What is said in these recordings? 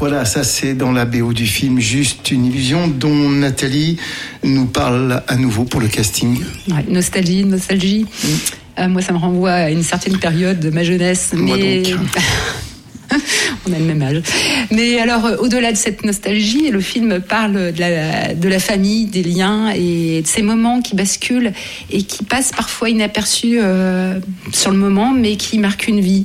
Voilà, ça c'est dans la BO du film Juste une illusion, dont Nathalie nous parle à nouveau pour le casting. Ouais, nostalgie. Moi, ça me renvoie à une certaine période de ma jeunesse. Moi donc. On a le même âge. Mais alors, au-delà de cette nostalgie, le film parle de la famille, des liens et de ces moments qui basculent et qui passent parfois inaperçus sur le moment, mais qui marquent une vie.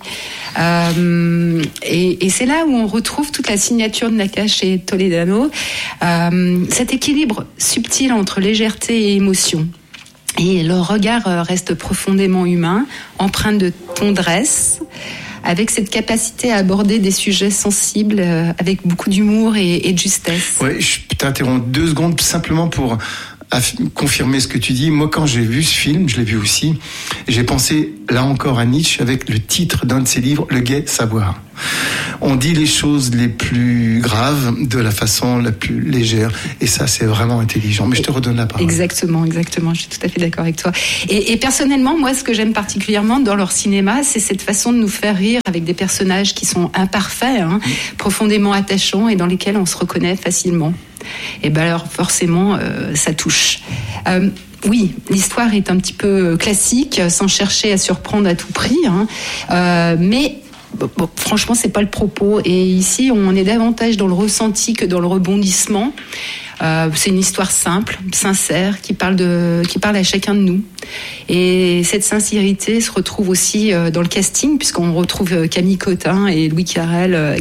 Et c'est là où on retrouve toute la signature de Nakache et Toledano, cet équilibre subtil entre légèreté et émotion. Et leur regard reste profondément humain, empreint de tendresse, avec cette capacité à aborder des sujets sensibles avec beaucoup d'humour et de justesse. Oui, je t'interromps 2 secondes simplement pour confirmer ce que tu dis. Moi, quand j'ai vu ce film, je l'ai vu aussi, j'ai pensé là encore à Nietzsche avec le titre d'un de ses livres, Le gai savoir. On dit les choses les plus graves de la façon la plus légère, et ça c'est vraiment intelligent. Mais je te redonne la parole. Exactement, je suis tout à fait d'accord avec toi. Et personnellement, moi, ce que j'aime particulièrement dans leur cinéma, c'est cette façon de nous faire rire avec des personnages qui sont imparfaits, profondément attachants et dans lesquels on se reconnaît facilement. Et ben alors forcément, ça touche. Oui, l'histoire est un petit peu classique, sans chercher à surprendre à tout prix, mais bon, franchement, c'est pas le propos. Et ici, on est davantage dans le ressenti que dans le rebondissement. C'est une histoire simple, sincère, qui parle à chacun de nous. Et cette sincérité se retrouve aussi dans le casting, puisqu'on retrouve Camille Cotin et Louis Garrel,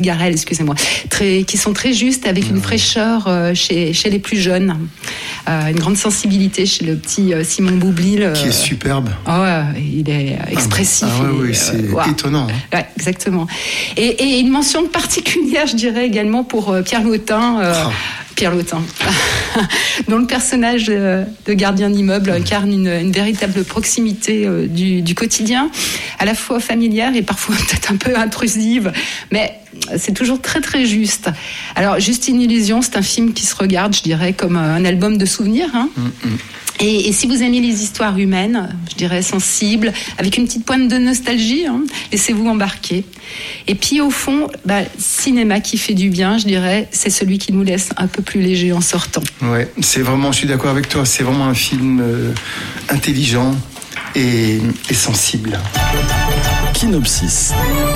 qui sont très justes, avec une fraîcheur chez les plus jeunes, une grande sensibilité chez le petit Simon Boublil. Qui est superbe. Il est expressif. Oui, c'est étonnant. Ouais, exactement. Et une mention particulière, je dirais également pour Pierre Lautin, dont le personnage de gardien d'immeuble incarne une véritable proximité du quotidien, à la fois familière et parfois peut-être un peu intrusive, mais c'est toujours très très juste. Alors, Juste une illusion, c'est un film qui se regarde, je dirais, comme un album de souvenirs. Et si vous aimez les histoires humaines, je dirais sensibles, avec une petite pointe de nostalgie, laissez-vous embarquer. Et puis au fond, cinéma qui fait du bien, je dirais, c'est celui qui nous laisse un peu plus léger en sortant. Ouais, c'est vraiment, je suis d'accord avec toi, c'est vraiment un film intelligent et sensible. Kinopsis.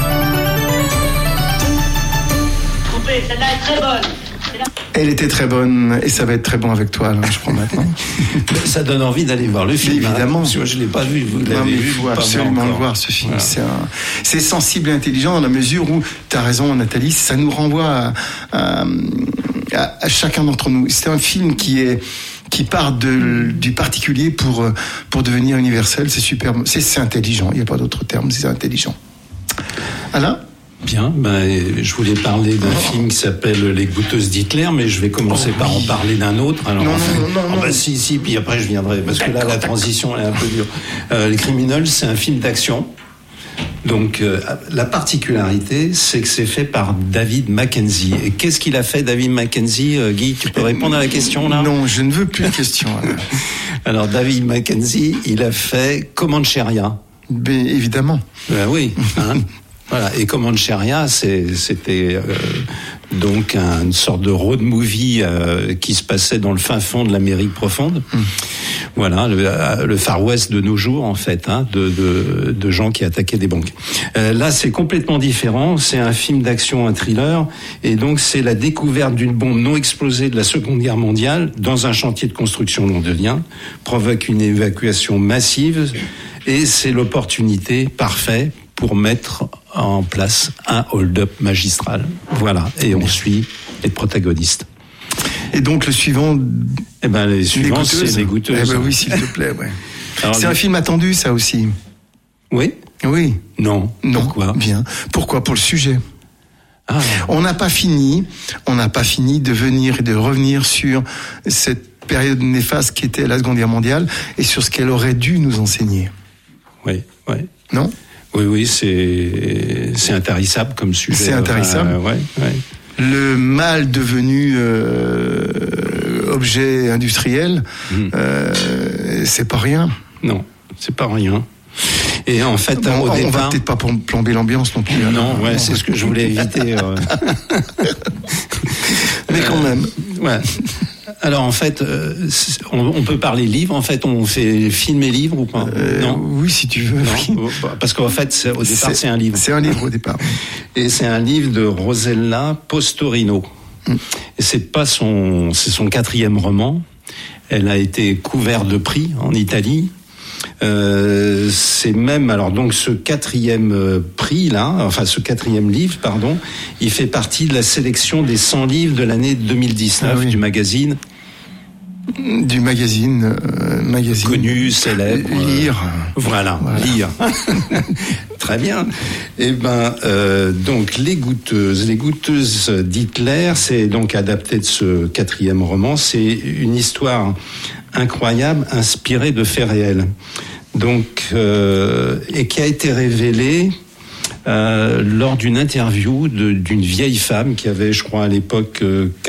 Coupé, celle-là est très bonne. Elle était très bonne et ça va être très bon avec toi, Alain, je crois maintenant. Ça donne envie d'aller voir le film. Évidemment. Parce que moi, je ne l'ai pas vu. Vous l'avez vu. Il faut absolument le voir, ce film. Voilà. C'est sensible et intelligent dans la mesure où, tu as raison, Nathalie, ça nous renvoie à chacun d'entre nous. C'est un film qui part du particulier pour devenir universel. C'est super. C'est intelligent. Il n'y a pas d'autre terme. C'est intelligent. Alain? Bien, je voulais parler d'un film qui s'appelle Les Goûteuses d'Hitler, mais je vais commencer par en parler d'un autre. Alors, non. Si, puis après je viendrai, parce que là, la transition est un peu dure. Les Criminels, c'est un film d'action. Donc, la particularité, c'est que c'est fait par David Mackenzie. Et qu'est-ce qu'il a fait, David Mackenzie? Guy, tu peux répondre à la question, là? Non, je ne veux plus de question. Alors, David Mackenzie, il a fait Comancheria. Évidemment. Oui, Voilà, et Comancheria, c'était donc une sorte de road movie qui se passait dans le fin fond de l'Amérique profonde. Voilà, le Far West de nos jours, en fait, de gens qui attaquaient des banques. Là, c'est complètement différent. C'est un film d'action, un thriller, et donc c'est la découverte d'une bombe non explosée de la Seconde Guerre mondiale dans un chantier de construction londonien, provoque une évacuation massive, et c'est l'opportunité parfaite pour mettre en place un hold-up magistral. Voilà, et on suit les protagonistes. Et donc le suivant... les suivants, c'est Les Goûteuses. Oui, s'il te plaît, ouais. Alors, un film attendu, ça aussi. Oui. Non. Pourquoi? Bien. Pourquoi? Pour le sujet. On n'a pas fini de venir et de revenir sur cette période néfaste qui était la Seconde Guerre mondiale et sur ce qu'elle aurait dû nous enseigner. Oui. Non? Oui, c'est intarissable comme sujet. C'est intarissable. Ouais. Le mal devenu objet industriel, c'est pas rien. Non, c'est pas rien. Et en fait, au départ, on va peut-être pas plomber l'ambiance non plus. Non, c'est ce que je voulais éviter. Mais quand même. Ouais. Alors en fait, on peut parler livre. En fait, on fait film et livre ou pas? Non. Oui, si tu veux. Non, parce qu'en fait, au départ, c'est un livre. C'est un livre au départ. Et c'est un livre de Rosella Postorino. Et c'est son 4e roman. Elle a été couverte de prix en Italie. C'est même, alors donc ce 4e prix là, enfin ce 4e livre, pardon, il fait partie de la sélection des 100 livres de l'année 2019 du magazine. Du magazine connu, célèbre. Lire. Voilà. Lire. Très bien. Et donc les goûteuses d'Hitler, c'est donc adapté de ce 4e roman. C'est une histoire incroyable, inspirée de faits réels. Donc et qui a été révélée lors d'une interview d'une vieille femme qui avait, je crois, à l'époque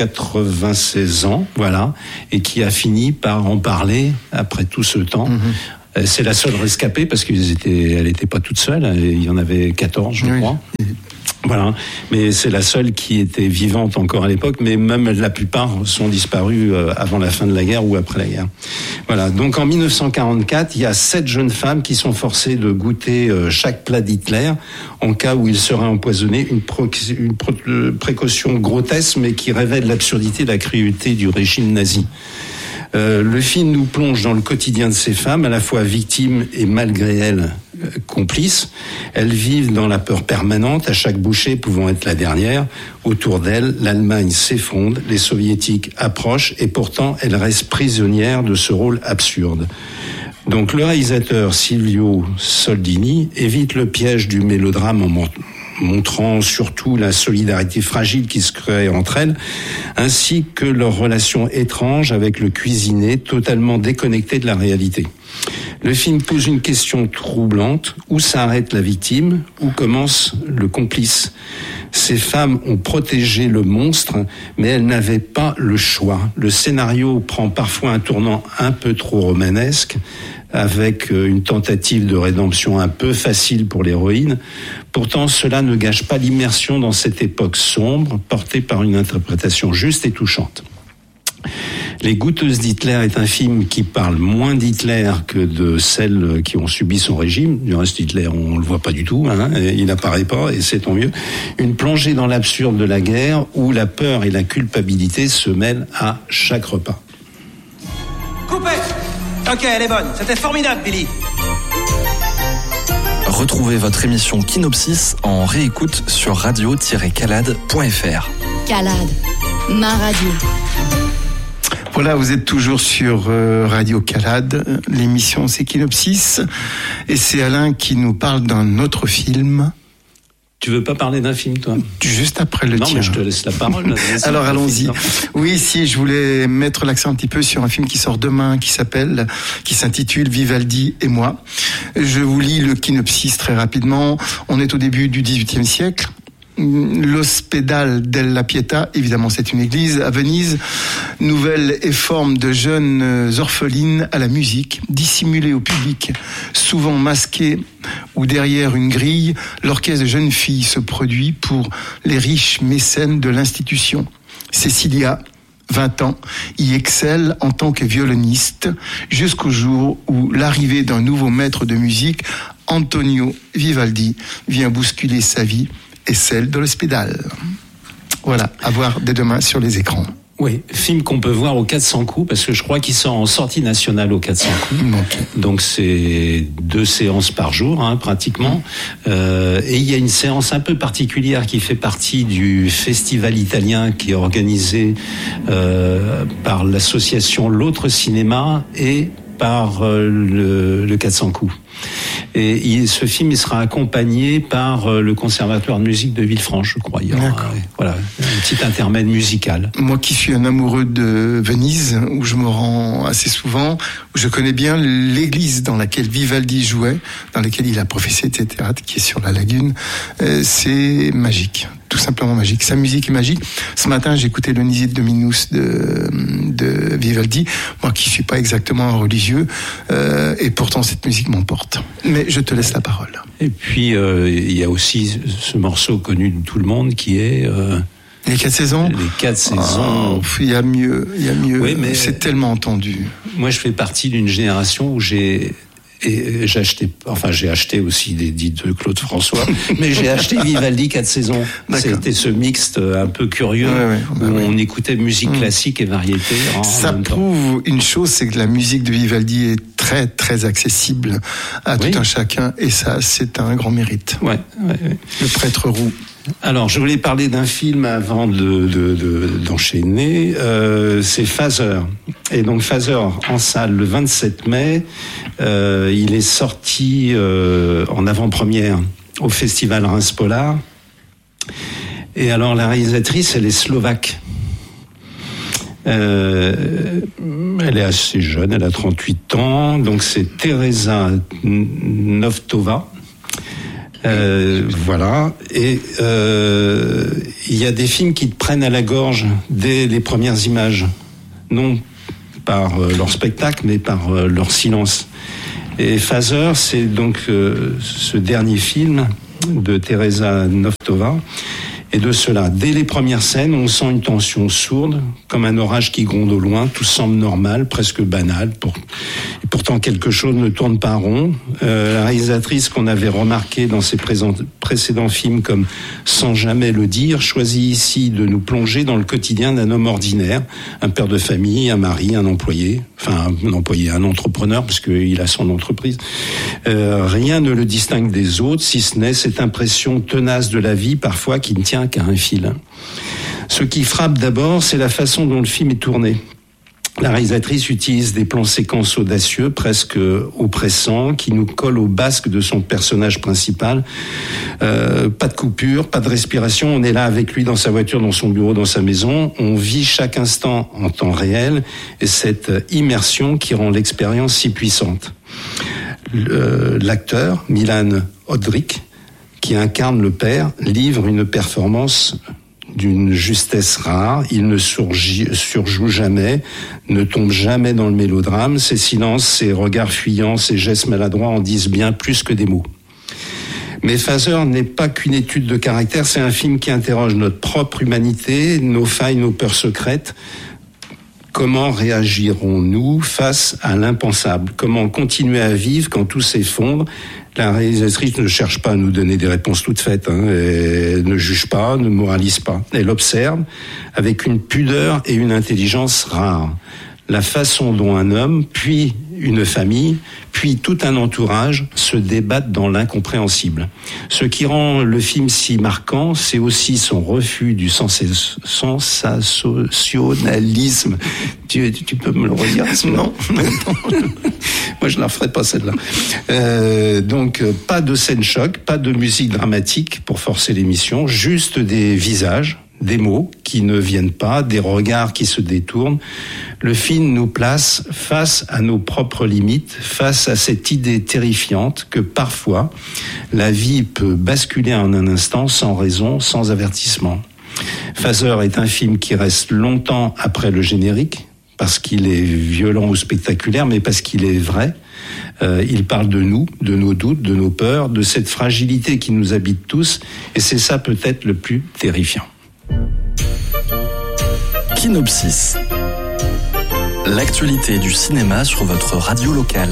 96 ans, voilà, et qui a fini par en parler après tout ce temps. C'est la seule rescapée parce elle était pas toute seule, il y en avait 14, je crois. Voilà, mais c'est la seule qui était vivante encore à l'époque, mais même la plupart sont disparus avant la fin de la guerre ou après la guerre. Voilà, donc en 1944, il y a 7 jeunes femmes qui sont forcées de goûter chaque plat d'Hitler en cas où il serait empoisonné, une précaution grotesque mais qui révèle l'absurdité et la cruauté du régime nazi. Le film nous plonge dans le quotidien de ces femmes, à la fois victimes et malgré elles complices. Elles vivent dans la peur permanente, à chaque bouchée pouvant être la dernière. Autour d'elles, l'Allemagne s'effondre, les soviétiques approchent et pourtant elles restent prisonnières de ce rôle absurde. Donc le réalisateur Silvio Soldini évite le piège du mélodrame en montrant surtout la solidarité fragile qui se crée entre elles, ainsi que leur relation étrange avec le cuisinier, totalement déconnecté de la réalité. Le film pose une question troublante. Où s'arrête la victime? Où commence le complice? Ces femmes ont protégé le monstre, mais elles n'avaient pas le choix. Le scénario prend parfois un tournant un peu trop romanesque, avec une tentative de rédemption un peu facile pour l'héroïne. Pourtant, cela ne gâche pas l'immersion dans cette époque sombre, portée par une interprétation juste et touchante. Les goûteuses d'Hitler est un film qui parle moins d'Hitler que de celles qui ont subi son régime. Du reste, Hitler, on le voit pas du tout, il n'apparaît pas, et c'est tant mieux. Une plongée dans l'absurde de la guerre, où la peur et la culpabilité se mêlent à chaque repas. Coupez! Ok, elle est bonne. C'était formidable, Billy. Retrouvez votre émission Kinopsis en réécoute sur radio-calade.fr. Calade, ma radio. Voilà, vous êtes toujours sur Radio Calade. L'émission, c'est Kinopsis. Et c'est Alain qui nous parle d'un autre film. Tu veux pas parler d'un film, toi? Juste après le tien. Non, mais je te laisse la parole. Alors, allons-y. Oui, si, je voulais mettre l'accent un petit peu sur un film qui sort demain, qui s'intitule Vivaldi et moi. Je vous lis le synopsis très rapidement. On est au début du XVIIIe siècle. L'Ospedale della Pietà, évidemment c'est une église, à Venise, nouvelle et forme de jeunes orphelines à la musique, dissimulées au public, souvent masquées ou derrière une grille, l'orchestre de jeunes filles se produit pour les riches mécènes de l'institution. Cecilia, 20 ans, y excelle en tant que violoniste jusqu'au jour où l'arrivée d'un nouveau maître de musique, Antonio Vivaldi, vient bousculer sa vie et celle de l'Ospedale. Voilà, à voir dès demain sur les écrans. Oui, film qu'on peut voir au 400 coups, parce que je crois qu'il sort en sortie nationale au 400 coups. Donc c'est 2 séances par jour, pratiquement. Et il y a une séance un peu particulière qui fait partie du festival italien qui est organisé par l'association L'Autre Cinéma et par le 400 coups. Et ce film, il sera accompagné par le Conservatoire de musique de Villefranche, je crois. Il y aura, voilà, un petit intermède musical. Moi qui suis un amoureux de Venise, où je me rends assez souvent, où je connais bien l'église dans laquelle Vivaldi jouait, dans laquelle il a professé, etc., qui est sur la lagune, c'est magique. Tout simplement magique. Sa musique est magique. Ce matin, j'ai écouté le Nisi Dominus de Vivaldi. Moi qui suis pas exactement un religieux, et pourtant cette musique m'emporte. Mais je te laisse la parole. Et puis, il y a aussi ce morceau connu de tout le monde qui est Les 4 saisons. Les 4 saisons. Il y a mieux. Oui, mais c'est tellement entendu. Moi, je fais partie d'une génération où j'ai acheté aussi des disques de Claude François, mais j'ai acheté Vivaldi 4 saisons. D'accord. C'était ce mixte un peu curieux où on écoutait musique classique et variété. Ça prouve une chose, c'est que la musique de Vivaldi est très très accessible à tout un chacun, et ça, c'est un grand mérite. Ouais. Le prêtre roux. Alors, je voulais parler d'un film avant d'enchaîner. C'est Phaser. Et donc Phaser en salle le 27 mai. Il est sorti en avant-première au festival Reims-Polar. Et alors la réalisatrice, elle est slovaque. Elle est assez jeune, elle a 38 ans. Donc c'est Teresa Novtova. Voilà. Et il y a des films qui te prennent à la gorge dès les premières images, non par leur spectacle, mais par leur silence. Et Phaser, c'est donc ce dernier film de Teresa Novtova. Et de cela, dès les premières scènes, on sent une tension sourde, comme un orage qui gronde au loin. Tout semble normal, presque banal. Et pourtant, quelque chose ne tourne pas rond. La réalisatrice qu'on avait remarquée dans ses précédents films comme Sans jamais le dire, choisit ici de nous plonger dans le quotidien d'un homme ordinaire, un père de famille, un mari, un employé, un entrepreneur, parce qu'il a son entreprise. Rien ne le distingue des autres, si ce n'est cette impression tenace de la vie, parfois, qui ne tient qu'à un fil. Ce qui frappe d'abord, c'est la façon dont le film est tourné. La réalisatrice utilise des plans séquences audacieux, presque oppressants, qui nous collent au basque de son personnage principal. Pas de coupure, pas de respiration. On est là avec lui dans sa voiture, dans son bureau, dans sa maison. On vit chaque instant en temps réel, et cette immersion qui rend l'expérience si puissante. L'acteur, Milan Hodrić, qui incarne le père, livre une performance d'une justesse rare. Il ne surjoue jamais, ne tombe jamais dans le mélodrame. Ses silences, ses regards fuyants, ses gestes maladroits en disent bien plus que des mots. Mais Phaser n'est pas qu'une étude de caractère, c'est un film qui interroge notre propre humanité, nos failles, nos peurs secrètes. Comment réagirons-nous face à l'impensable ? Comment continuer à vivre quand tout s'effondre ? La réalisatrice ne cherche pas à nous donner des réponses toutes faites, elle ne juge pas, ne moralise pas. Elle observe avec une pudeur et une intelligence rares la façon dont un homme, puis une famille, puis tout un entourage se débattent dans l'incompréhensible. Ce qui rend le film si marquant, c'est aussi son refus du sensationnalisme. Tu peux me le redire ? Non. Moi, je ne la referai pas, celle-là. Donc, pas de scène choc, pas de musique dramatique pour forcer l'émission, juste des visages, des mots qui ne viennent pas, des regards qui se détournent. Le film nous place face à nos propres limites, face à cette idée terrifiante que parfois la vie peut basculer en un instant sans raison, sans avertissement. Phaser est un film qui reste longtemps après le générique, parce qu'il est violent ou spectaculaire, mais parce qu'il est vrai. Il parle de nous, de nos doutes, de nos peurs, de cette fragilité qui nous habite tous, et c'est ça peut-être le plus terrifiant. Kinopsis. L'actualité du cinéma sur votre radio locale.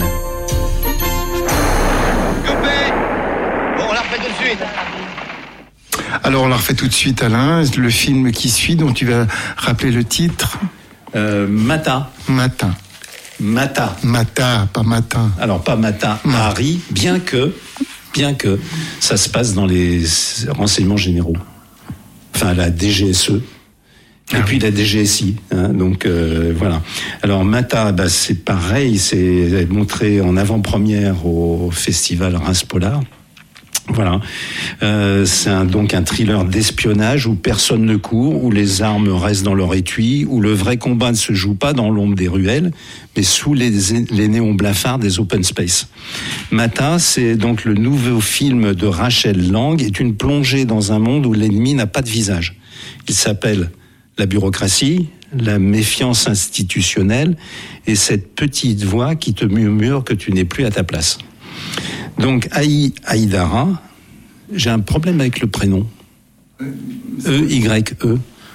Coupé. Bon, on la refait tout de suite. Alors on la refait tout de suite, Alain. Le film qui suit, dont tu vas rappeler le titre. Mata. Matin. Mata. Mata, pas matin. Alors pas Mata, Harry, bien que ça se passe dans les renseignements généraux. Enfin, la DGSE. Et puis la DGSI, donc voilà. Alors Mata, c'est pareil, c'est montré en avant-première au festival Reims-Polar. Voilà, c'est donc un thriller d'espionnage où personne ne court, où les armes restent dans leur étui, où le vrai combat ne se joue pas dans l'ombre des ruelles, mais sous les néons blafards des open space. Mata, c'est donc le nouveau film de Rachel Lang, est une plongée dans un monde où l'ennemi n'a pas de visage. Il s'appelle la bureaucratie, la méfiance institutionnelle et cette petite voix qui te murmure que tu n'es plus à ta place. Donc Aïdara, j'ai un problème avec le prénom. E-Y-E.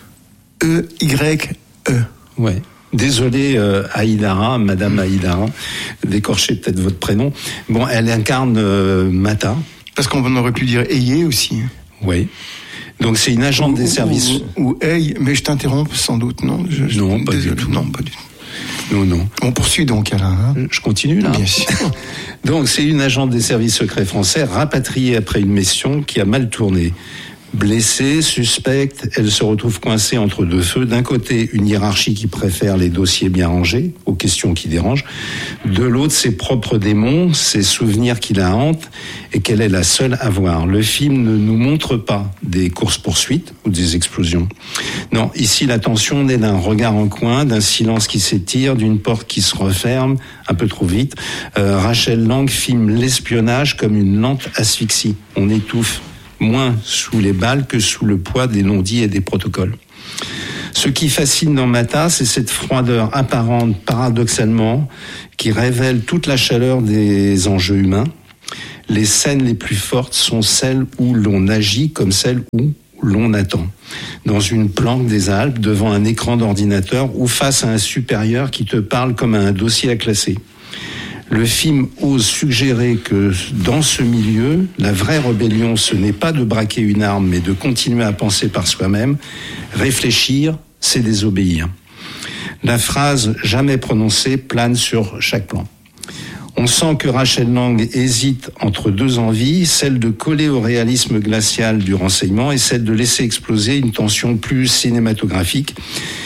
E-Y-E. Ouais. Désolé, Aïdara, Madame Aïdara, d'écorcher peut-être votre prénom. Bon, elle incarne Mata. Parce qu'on aurait pu dire Ayé aussi. Oui. Donc c'est une agente des services. Ou Aïe, mais je t'interromps sans doute, non? Non, pas du tout. Non, pas du tout. Non. On poursuit donc, Alain. Hein, je continue là. Bien sûr. Donc c'est une agente des services secrets français rapatriée après une mission qui a mal tourné. Blessée, suspecte, elle se retrouve coincée entre deux feux. D'un côté, une hiérarchie qui préfère les dossiers bien rangés, aux questions qui dérangent. De l'autre, ses propres démons, ses souvenirs qui la hantent et qu'elle est la seule à voir. Le film ne nous montre pas des courses-poursuites ou des explosions. Non, ici, la tension naît d'un regard en coin, d'un silence qui s'étire, d'une porte qui se referme un peu trop vite. Rachel Lang filme l'espionnage comme une lente asphyxie. On étouffe. Moins sous les balles que sous le poids des non-dits et des protocoles. Ce qui fascine dans Mata, c'est cette froideur apparente, paradoxalement, qui révèle toute la chaleur des enjeux humains. Les scènes les plus fortes sont celles où l'on agit comme celles où l'on attend. Dans une planque des Alpes, devant un écran d'ordinateur ou face à un supérieur qui te parle comme à un dossier à classer. Le film ose suggérer que dans ce milieu, la vraie rébellion, ce n'est pas de braquer une arme, mais de continuer à penser par soi-même. Réfléchir, c'est désobéir. La phrase jamais prononcée plane sur chaque plan. On sent que Rachel Lang hésite entre deux envies, celle de coller au réalisme glacial du renseignement et celle de laisser exploser une tension plus cinématographique.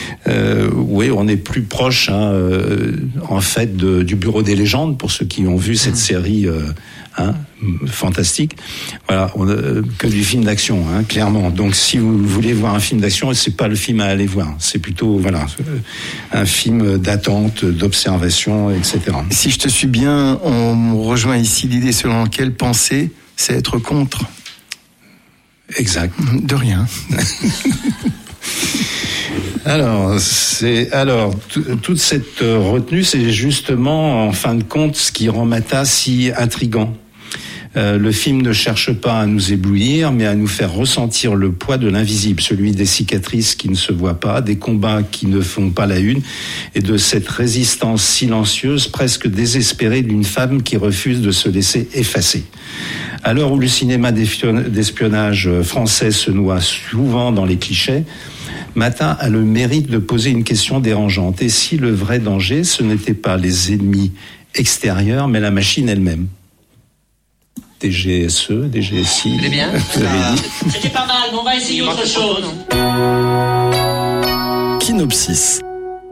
Oui, on est plus proche, en fait, du Bureau des légendes pour ceux qui ont vu cette série fantastique. Voilà, que du film d'action, clairement. Donc, si vous voulez voir un film d'action, c'est pas le film à aller voir. C'est plutôt, un film d'attente, d'observation, etc. Si je te suis bien, on rejoint ici l'idée selon laquelle penser, c'est être contre. Exact. De rien. Toute cette retenue, c'est justement, en fin de compte, ce qui rend Mata si intriguant. Le film ne cherche pas à nous éblouir, mais à nous faire ressentir le poids de l'invisible, celui des cicatrices qui ne se voient pas, des combats qui ne font pas la une, et de cette résistance silencieuse, presque désespérée d'une femme qui refuse de se laisser effacer. À l'heure où le cinéma d'espionnage français se noie souvent dans les clichés, Mata a le mérite de poser une question dérangeante. Et si le vrai danger, ce n'était pas les ennemis extérieurs, mais la machine elle-même? DGSE, DGSI. C'est bien. C'était pas mal, mais on va essayer autre chose. Kinopsis.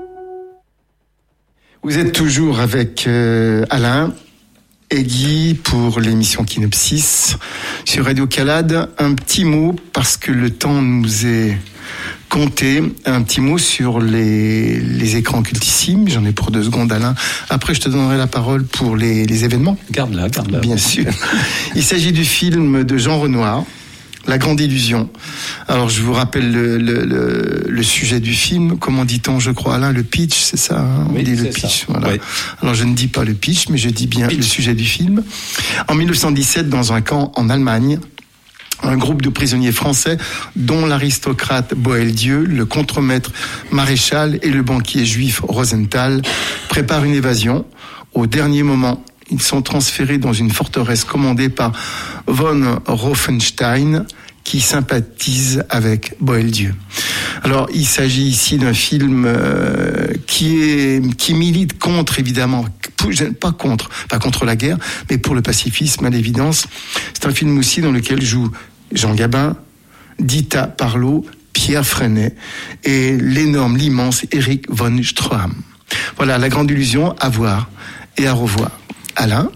Vous êtes toujours avec Alain et Guy pour l'émission Kinopsis sur Radio Calade. Un petit mot, parce que le temps nous est compté, un petit mot sur les écrans cultissimes. J'en ai pour 2 secondes, Alain. Après, je te donnerai la parole pour les événements. Garde-la. Bien sûr. Il s'agit du film de Jean Renoir, La Grande Illusion. Alors, je vous rappelle le sujet du film. Comment dit-on, je crois, Alain, le pitch, c'est ça, hein? Oui, on dit le c'est pitch. ça. Voilà. Oui. Alors, je ne dis pas le pitch, mais je dis bien le sujet du film. En 1917, dans un camp en Allemagne, un groupe de prisonniers français, dont l'aristocrate Boieldieu, le contremaître Maréchal et le banquier juif Rosenthal, préparent une évasion. Au dernier moment, ils sont transférés dans une forteresse commandée par von Rauffenstein, qui sympathise avec Boieldieu. Alors, il s'agit ici d'un film qui milite contre, évidemment, pas contre la guerre, mais pour le pacifisme, à l'évidence. C'est un film aussi dans lequel jouent Jean Gabin, Dita Parlo, Pierre Freinet et l'immense Eric von Stroheim. Voilà, La Grande Illusion, à voir et à revoir. Alain?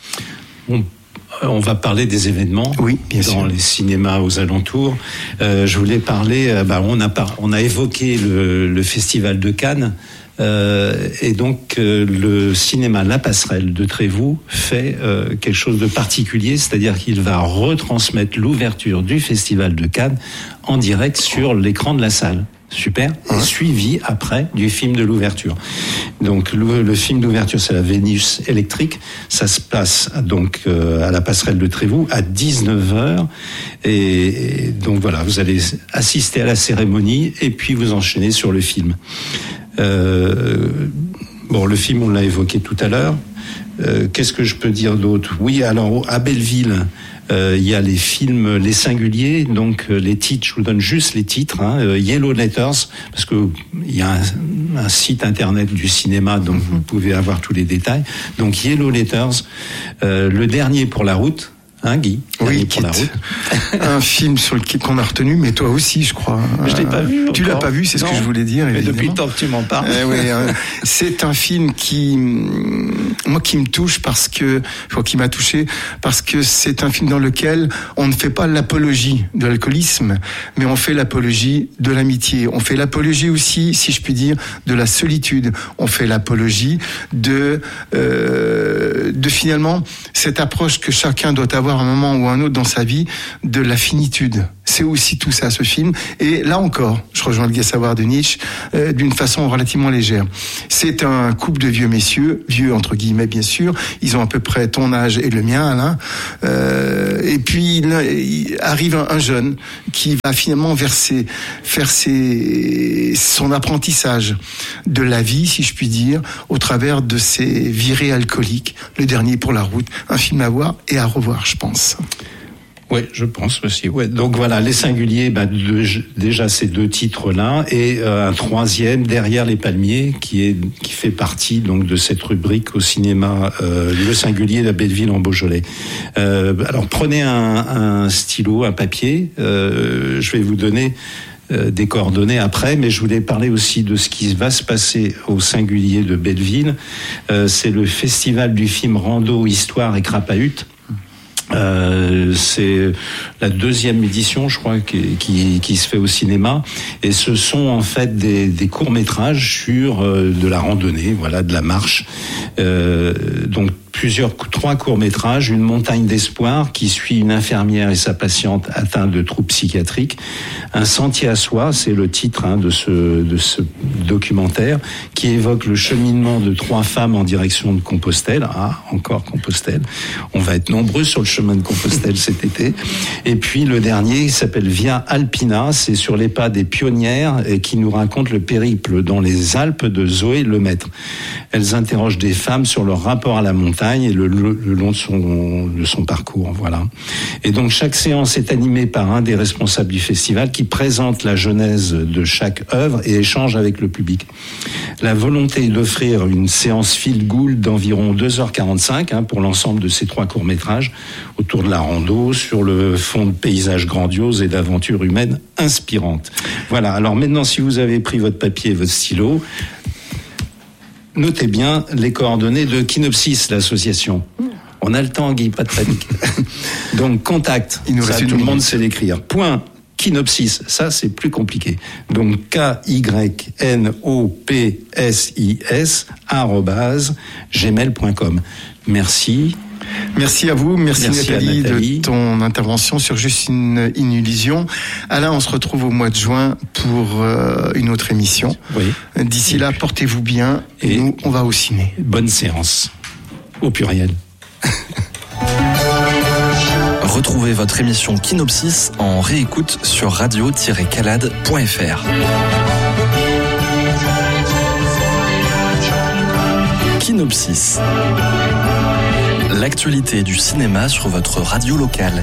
On va parler des événements dans les cinémas aux alentours. Je voulais parler, on a évoqué le Festival de Cannes. Et donc le cinéma La Passerelle de Trévoux fait quelque chose de particulier, c'est-à-dire qu'il va retransmettre l'ouverture du Festival de Cannes en direct sur l'écran de la salle. Super. Suivi après du film de l'ouverture. Donc le film d'ouverture, c'est la Vénus électrique. Ça se passe donc à la passerelle de Trévoux à 19h. Et donc voilà, vous allez assister à la cérémonie et puis vous enchaînez sur le film. Bon, le film, on l'a évoqué tout à l'heure. Qu'est-ce que je peux dire d'autre ? Oui, alors à Belleville, il y a les films Les Singuliers, donc les titres, je vous donne juste les titres, Yellow Letters, parce que il y a un site internet du cinéma, donc vous pouvez avoir tous les détails. Donc Yellow Letters, Le Dernier pour la route. Guy, oui, pour la route. Un film sur lequel qu'on a retenu, mais toi aussi, je crois. Je l'ai pas vu. Tu l'as pas vu, c'est ce que je voulais dire. Mais depuis le temps que tu m'en parles. C'est un film qui me touche qui m'a touché parce que c'est un film dans lequel on ne fait pas l'apologie de l'alcoolisme, mais on fait l'apologie de l'amitié. On fait l'apologie aussi, si je puis dire, de la solitude. On fait l'apologie de finalement cette approche que chacun doit avoir à un moment ou un autre dans sa vie de la finitude. C'est aussi tout ça, ce film. Et là encore, je rejoins le gai savoir de Nietzsche, d'une façon relativement légère. C'est un couple de vieux messieurs, vieux entre guillemets bien sûr, ils ont à peu près ton âge et le mien, Alain. Et puis il arrive un jeune qui va finalement faire son apprentissage de la vie, si je puis dire, au travers de ses virées alcooliques. Le Dernier pour la route, un film à voir et à revoir, je pense. Oui, je pense aussi. Ouais. Donc voilà, Les Singuliers, déjà ces deux titres-là, et un troisième, Derrière les palmiers, qui fait partie donc de cette rubrique au cinéma, Le Singulier, la Belleville en Beaujolais. Alors prenez un stylo, un papier. Je vais vous donner des coordonnées après, mais je voulais parler aussi de ce qui va se passer au Singulier de Belleville. C'est le festival du film Rando, Histoire et Crapahut. C'est la deuxième édition, je crois, qui se fait au cinéma, et ce sont en fait des courts-métrages sur de la randonnée, voilà, de la marche. Donc trois courts-métrages, Une montagne d'espoir qui suit une infirmière et sa patiente atteinte de troubles psychiatriques, Un sentier à soi, c'est le titre de ce documentaire qui évoque le cheminement de 3 femmes en direction de Compostelle. Ah, encore Compostelle. On va être nombreux sur le chemin de Compostelle cet été. Et puis le dernier, il s'appelle Via Alpina, c'est sur les pas des pionnières et qui nous raconte le périple dans les Alpes de Zoé Lemaître. Elles interrogent des femmes sur leur rapport à la montagne et le long de son parcours, voilà. Et donc chaque séance est animée par un des responsables du festival qui présente la genèse de chaque œuvre et échange avec le public. La volonté est d'offrir une séance feel-good d'environ 2h45 pour l'ensemble de ces 3 courts-métrages autour de la rando, sur le fond de paysages grandioses et d'aventures humaines inspirantes. Voilà, alors maintenant si vous avez pris votre papier et votre stylo, notez bien les coordonnées de Kinopsis, l'association. On a le temps, Guy, pas de panique. Donc, contact, ça, tout le monde sait l'écrire. Point Kinopsis, ça c'est plus compliqué. Donc, KYNOPSIS @gmail.com. Merci. Merci à vous, merci Nathalie de ton intervention sur Juste une illusion. Alain, on se retrouve au mois de juin pour une autre émission. Oui. D'ici là, portez-vous bien et nous, on va au ciné. Bonne séance, au pluriel. Retrouvez votre émission Kinopsis en réécoute sur radio-calade.fr. Kinopsis. L'actualité du cinéma sur votre radio locale.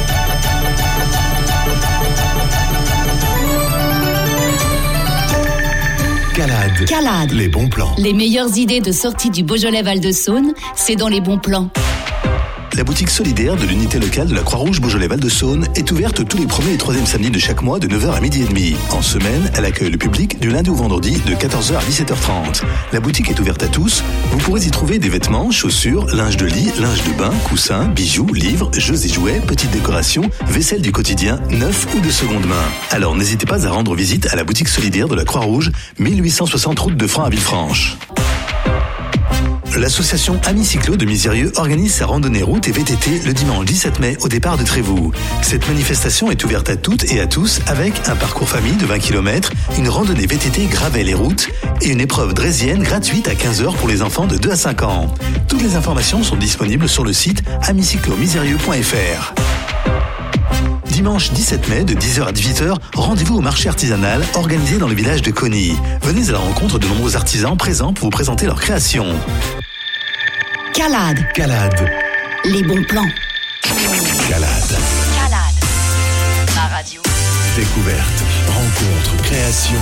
Calade. Les bons plans. Les meilleures idées de sortie du Beaujolais Val-de-Saône, c'est dans les bons plans. La boutique solidaire de l'unité locale de la Croix-Rouge Beaujolais Val-de-Saône est ouverte tous les premiers et troisièmes samedis de chaque mois de 9h à 12h30. En semaine, elle accueille le public du lundi au vendredi de 14h à 17h30. La boutique est ouverte à tous. Vous pourrez y trouver des vêtements, chaussures, linge de lit, linge de bain, coussins, bijoux, livres, jeux et jouets, petites décorations, vaisselle du quotidien, neuf ou de seconde main. Alors n'hésitez pas à rendre visite à la boutique solidaire de la Croix-Rouge, 1860 route de Franc à Villefranche. L'association Amis Cyclo de Misérieux organise sa randonnée route et VTT le dimanche 17 mai au départ de Trévoux. Cette manifestation est ouverte à toutes et à tous avec un parcours famille de 20 km, une randonnée VTT gravel et route et une épreuve draisienne gratuite à 15h pour les enfants de 2 à 5 ans. Toutes les informations sont disponibles sur le site amiscyclomisérieux.fr. Dimanche 17 mai de 10h à 18h, rendez-vous au marché artisanal organisé dans le village de Cony. Venez à la rencontre de nombreux artisans présents pour vous présenter leurs créations. Calade. Les bons plans. Calade. Ma radio. Découverte, rencontre, création.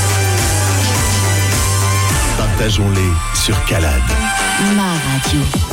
Partageons-les sur Calade. Ma radio.